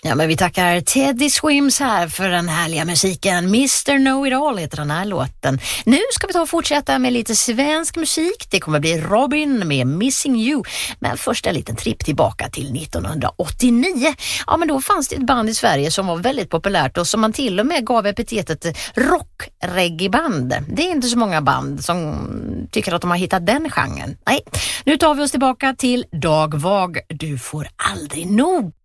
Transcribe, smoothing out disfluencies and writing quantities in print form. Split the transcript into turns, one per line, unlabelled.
Ja, men vi tackar Teddy Swims här för den härliga musiken. Mr. Know-It-All heter den här låten. Nu ska vi ta och fortsätta med lite svensk musik. Det kommer bli Robin med Missing You. Men först en liten tripp tillbaka till 1989. Ja, men då fanns det ett band i Sverige som var väldigt populärt och som man till och med gav epitetet rock-reggae-band. Det är inte så många band som tycker att de har hittat den genren. Nej, nu tar vi oss tillbaka till Dag Vag. Du får aldrig nog.